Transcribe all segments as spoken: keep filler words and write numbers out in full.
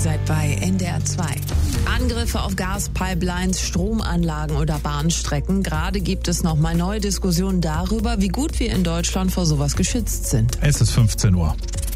Seid bei N D R zwei. Angriffe auf Gaspipelines, Stromanlagen oder Bahnstrecken. Gerade gibt es noch mal neue Diskussionen darüber, wie gut wir in Deutschland vor sowas geschützt sind. Es ist fünfzehn Uhr.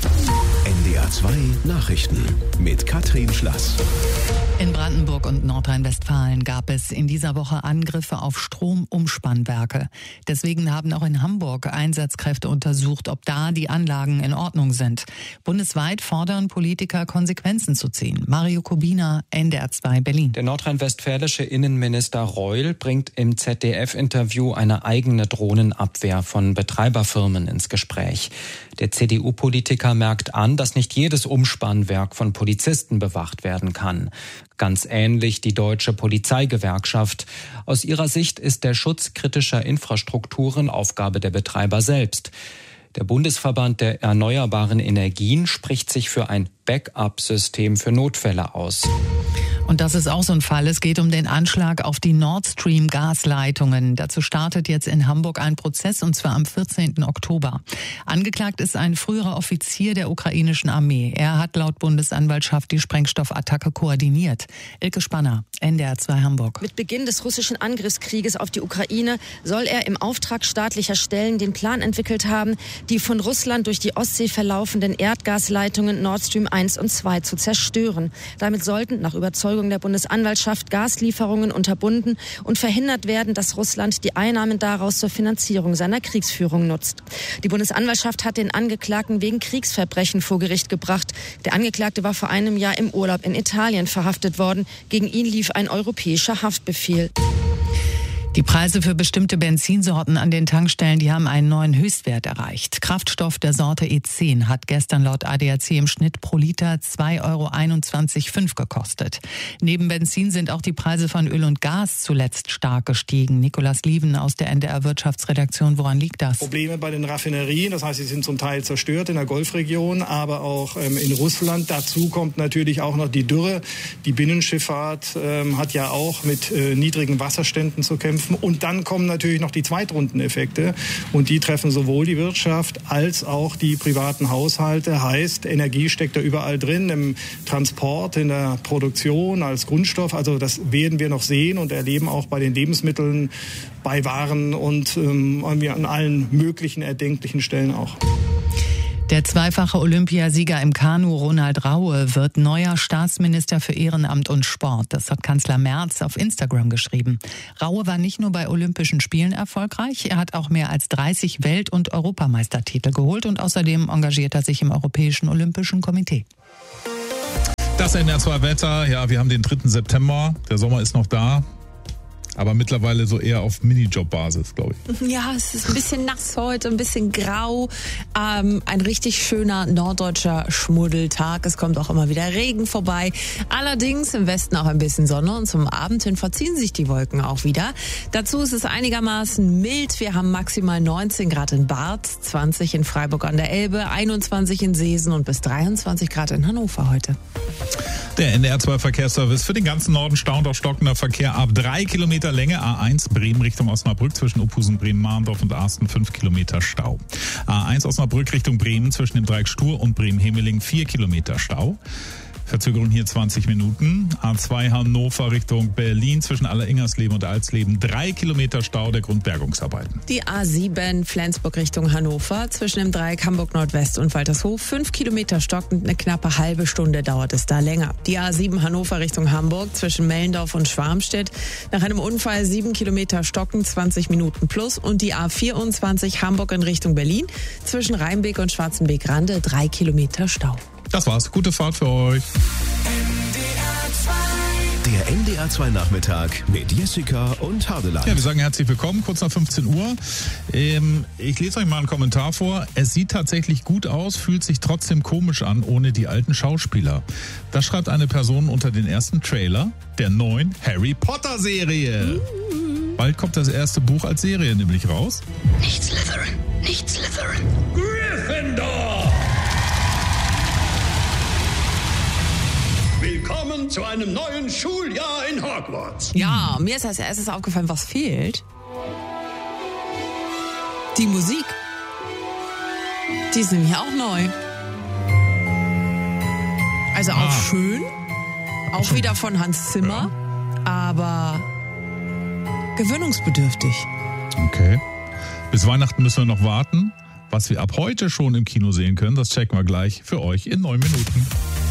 N D R zwei Nachrichten mit Katrin Schlass. In Brandenburg und Nordrhein-Westfalen gab es in dieser Woche Angriffe auf Stromumspannwerke. Deswegen haben auch in Hamburg Einsatzkräfte untersucht, ob da die Anlagen in Ordnung sind. Bundesweit fordern Politiker, Konsequenzen zu ziehen. Mario Kubina, N D R zwei Berlin. Der nordrhein-westfälische Innenminister Reul bringt im Z D F-Interview eine eigene Drohnenabwehr von Betreiberfirmen ins Gespräch. Der C D U-Politiker merkt an, dass nicht jedes Umspannwerk von Polizisten bewacht werden kann. Ganz ähnlich die Deutsche Polizeigewerkschaft. Aus ihrer Sicht ist der Schutz kritischer Infrastrukturen Aufgabe der Betreiber selbst. Der Bundesverband der erneuerbaren Energien spricht sich für ein Backup-System für Notfälle aus. Und das ist auch so ein Fall. Es geht um den Anschlag auf die Nord Stream Gasleitungen. Dazu startet jetzt in Hamburg ein Prozess, und zwar am vierzehnten Oktober. Angeklagt ist ein früherer Offizier der ukrainischen Armee. Er hat laut Bundesanwaltschaft die Sprengstoffattacke koordiniert. Ilke Spanner, N D R zwei Hamburg. Mit Beginn des russischen Angriffskrieges auf die Ukraine soll er im Auftrag staatlicher Stellen den Plan entwickelt haben, die von Russland durch die Ostsee verlaufenden Erdgasleitungen Nord Stream eins und zwei zu zerstören. Damit sollten nach Überzeugung der Bundesanwaltschaft Gaslieferungen unterbunden und verhindert werden, dass Russland die Einnahmen daraus zur Finanzierung seiner Kriegsführung nutzt. Die Bundesanwaltschaft hat den Angeklagten wegen Kriegsverbrechen vor Gericht gebracht. Der Angeklagte war vor einem Jahr im Urlaub in Italien verhaftet worden. Gegen ihn lief ein europäischer Haftbefehl. Die Preise für bestimmte Benzinsorten an den Tankstellen, die haben einen neuen Höchstwert erreicht. Kraftstoff der Sorte E zehn hat gestern laut A D A C im Schnitt pro Liter zwei Euro einundzwanzig Komma fünf gekostet. Neben Benzin sind auch die Preise von Öl und Gas zuletzt stark gestiegen. Nikolas Lieven aus der N D R Wirtschaftsredaktion, woran liegt das? Probleme bei den Raffinerien, das heißt, sie sind zum Teil zerstört in der Golfregion, aber auch ähm, in Russland. Dazu kommt natürlich auch noch die Dürre. Die Binnenschifffahrt ähm, hat ja auch mit äh, niedrigen Wasserständen zu kämpfen. Und dann kommen natürlich noch die Zweitrundeneffekte und die treffen sowohl die Wirtschaft als auch die privaten Haushalte. Heißt, Energie steckt da überall drin, im Transport, in der Produktion, als Grundstoff. Also das werden wir noch sehen und erleben auch bei den Lebensmitteln, bei Waren und ähm, an allen möglichen erdenklichen Stellen auch. Der zweifache Olympiasieger im Kanu Ronald Raue wird neuer Staatsminister für Ehrenamt und Sport. Das hat Kanzler Merz auf Instagram geschrieben. Raue war nicht nur bei Olympischen Spielen erfolgreich, er hat auch mehr als dreißig Welt- und Europameistertitel geholt und außerdem engagiert er sich im Europäischen Olympischen Komitee. Das N D R zwei Wetter, ja, wir haben den dritten September, der Sommer ist noch da. Aber mittlerweile so eher auf Minijob-Basis, glaube ich. Ja, es ist ein bisschen nass heute, ein bisschen grau. Ähm, ein richtig schöner norddeutscher Schmuddeltag. Es kommt auch immer wieder Regen vorbei. Allerdings im Westen auch ein bisschen Sonne und zum Abend hin verziehen sich die Wolken auch wieder. Dazu ist es einigermaßen mild. Wir haben maximal neunzehn Grad in Barth, zwanzig in Freiburg an der Elbe, einundzwanzig in Seesen und bis dreiundzwanzig Grad in Hannover heute. Der N D R zwei Verkehrsservice für den ganzen Norden staunt auf stockender Verkehr ab drei Kilometer Länge. A eins Bremen Richtung Osnabrück zwischen Opusen, Bremen, Mahndorf und Arsten fünf Kilometer Stau. A eins Osnabrück Richtung Bremen zwischen dem Dreieck Stur und Bremen-Hemeling vier Kilometer Stau. Verzögerung hier zwanzig Minuten. A zwei Hannover Richtung Berlin zwischen Alleringersleben und Alsleben drei Kilometer Stau der Grund Bergungsarbeiten. Die A sieben Flensburg Richtung Hannover zwischen dem Dreieck Hamburg Nordwest und Waltershof fünf Kilometer stockend, eine knappe halbe Stunde dauert es da länger. Die A sieben Hannover Richtung Hamburg zwischen Mellendorf und Schwarmstedt nach einem Unfall sieben Kilometer stockend, zwanzig Minuten plus, und die A vierundzwanzig Hamburg in Richtung Berlin zwischen Rheinbeek und Schwarzenbeek-Rande drei Kilometer Stau. Das war's. Gute Fahrt für euch. Der N D R zwei Nachmittag mit Jessica und Hardeland. Ja, wir sagen herzlich willkommen, kurz nach fünfzehn Uhr. Ähm, ich lese euch mal einen Kommentar vor. Es sieht tatsächlich gut aus, fühlt sich trotzdem komisch an, ohne die alten Schauspieler. Das schreibt eine Person unter den ersten Trailer der neuen Harry Potter Serie. Mhm. Bald kommt das erste Buch als Serie nämlich raus. Nicht Slytherin, nicht Slytherin. Gryffindor! Willkommen zu einem neuen Schuljahr in Hogwarts. Ja, mir ist als erstes aufgefallen, was fehlt. Die Musik. Die ist nämlich auch neu. Also auch Ah. schön, auch Schon. wieder von Hans Zimmer, aber gewöhnungsbedürftig. Okay. Bis Weihnachten müssen wir noch warten. Was wir ab heute schon im Kino sehen können, das checken wir gleich für euch in neun Minuten.